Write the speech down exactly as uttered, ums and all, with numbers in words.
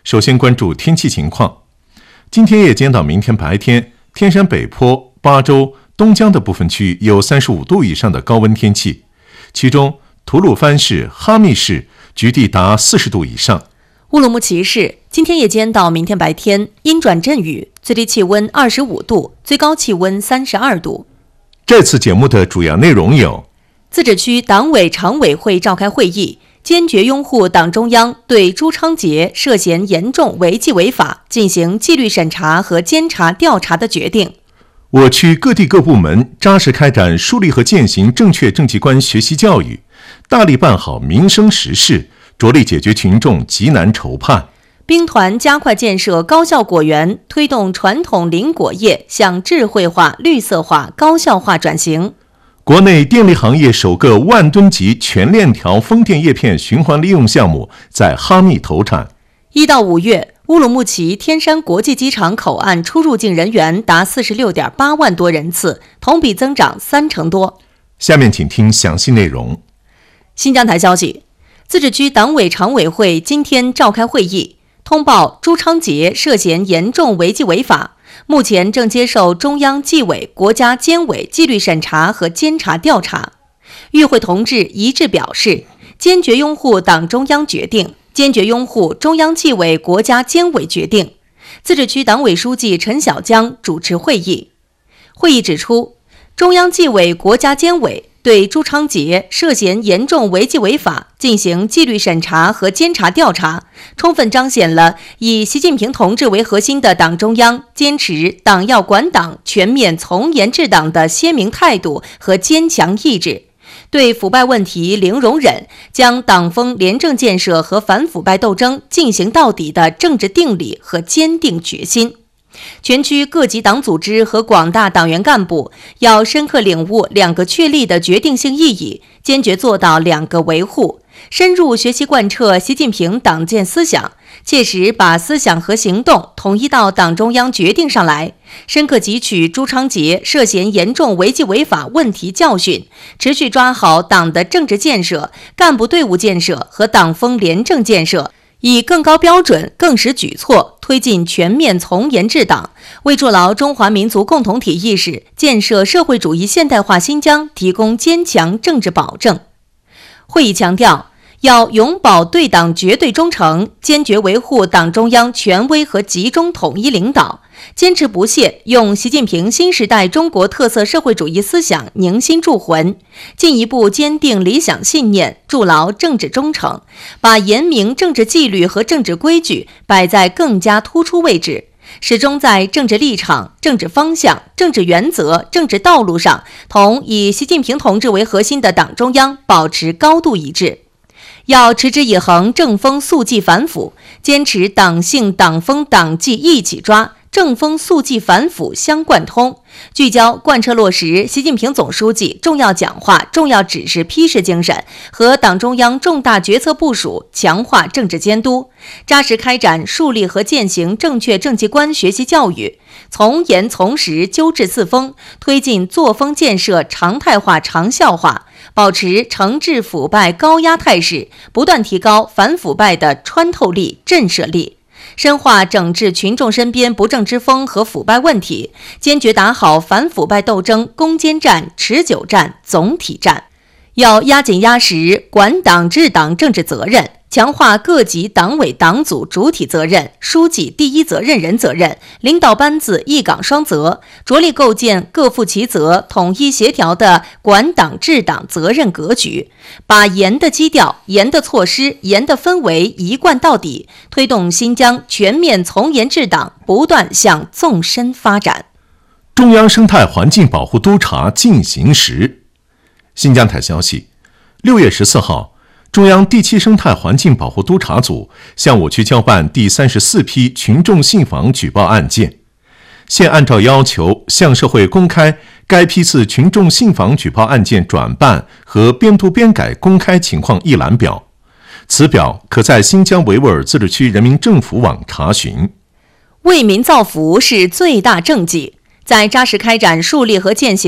首先关注天气情况。今天夜间到明天白天，天山北坡、巴州、东江的部分区域有三十五度以上的高温天气，其中吐鲁番市、哈密市局地达四十度以上。 乌鲁木齐市今天夜间到明天白天阴转阵雨，最低气温二十五度，最高气温三十二度。 这次节目的主要内容有： 自治区党委常委会召开会议，坚决拥护党中央对朱昌杰涉嫌严重违纪违法进行纪律审查和监察调查的决定。 我区各地各部门扎实开展树立和践行正确政绩观学习教育，大力办好民生实事，着力解决群众急难愁盼。 兵团加快建设高效果园，推动传统林果业向智慧化、绿色化、高效化转型。 国内电力行业首个万吨级全链条风电叶片循环利用项目在哈密投产。 一到五月，乌鲁木齐天山国际机场口岸出入境人员达四十六点八万多人次，同比增长三成多。 下面请听详细内容。 新疆台消息，自治区党委常委会今天召开会议，通报朱昌杰涉嫌严重违纪违法，目前正接受中央纪委、国家监委纪律审查和监察调查。与会同志一致表示，坚决拥护党中央决定，坚决拥护中央纪委、国家监委决定。自治区党委书记陈小江主持会议。会议指出，中央纪委、国家监委对朱昌杰涉嫌严重违纪违法进行纪律审查和监察调查，充分彰显了以习近平同志为核心的党中央坚持党要管党、全面从严治党的鲜明态度和坚强意志，对腐败问题零容忍，将党风廉政建设和反腐败斗争进行到底的政治定力和坚定决心。全区各级党组织和广大党员干部要深刻领悟两个确立的决定性意义，坚决做到两个维护，深入学习贯彻习近平党建思想，切实把思想和行动统一到党中央决定上来，深刻汲取朱昌杰涉嫌严重违纪违法问题教训，持续抓好党的政治建设、干部队伍建设和党风廉政建设，以更高标准、更实举措推进全面从严治党，为筑牢中华民族共同体意识、建设社会主义现代化新疆提供坚强政治保证。会议强调，要永保对党绝对忠诚，坚决维护党中央权威和集中统一领导，坚持不懈用习近平新时代中国特色社会主义思想凝心铸魂，进一步坚定理想信念，筑牢政治忠诚，把严明政治纪律和政治规矩摆在更加突出位置，始终在政治立场、政治方向、政治原则、政治道路上同以习近平同志为核心的党中央保持高度一致。要持之以恒正风肃纪反腐，坚持党性党风党纪一起抓，正风肃纪反腐相贯通，聚焦贯彻落实习近平总书记重要讲话、重要指示批示精神和党中央重大决策部署，强化政治监督，扎实开展树立和践行正确政绩观学习教育，从严从实纠治四风，推进作风建设常态化长效化，保持惩治腐败高压态势，不断提高反腐败的穿透力、震慑力，深化整治群众身边不正之风和腐败问题，坚决打好反腐败斗争攻坚战、持久战、总体战。要压紧压实管党治党政治责任，强化各级党委党组主体责任、书记第一责任人责任、领导班子一岗双责，着力构建各负其责、统一协调的管党治党责任格局，把严的基调、严的措施、严的氛围一贯到底，推动新疆全面从严治党不断向纵深发展。 中央生态环境保护督查进行时。新疆台消息，六月十四号，中央第七生态环境保护督查组向我区交办第三十四批群众信访举报案件，现按照要求向社会公开该批次群众信访举报案件转办和编读编改公开情况一览表，此表可在新疆维吾尔自治区人民政府网查询。 为民造福是最大政绩，在扎实开展树立和践行